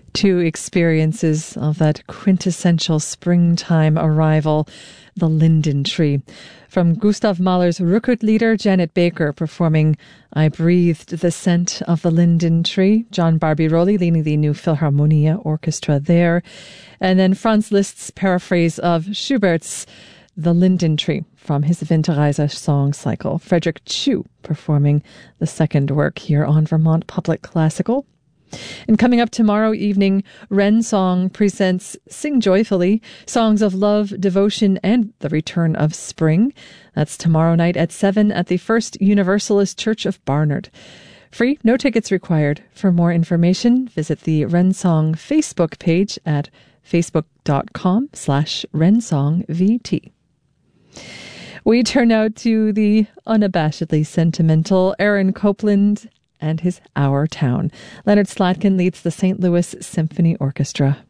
Two experiences of that quintessential springtime arrival, the linden tree. From Gustav Mahler's Rückert-Lieder, Janet Baker performing I Breathed the Scent of the Linden Tree. John Barbirolli leading the New Philharmonia Orchestra there. And then Franz Liszt's paraphrase of Schubert's The Linden Tree from his Winterreise song cycle. Frederick Chu performing the second work here on Vermont Public Classical. And coming up tomorrow evening, Ren Song presents Sing Joyfully, songs of love, devotion, and the return of spring. That's tomorrow night at 7 at the First Universalist Church of Barnard. Free, no tickets required. For more information, visit the Ren Song Facebook page at facebook.com/rensongvt. We turn now to the unabashedly sentimental Aaron Copland and his Our Town. Leonard Slatkin leads the St. Louis Symphony Orchestra.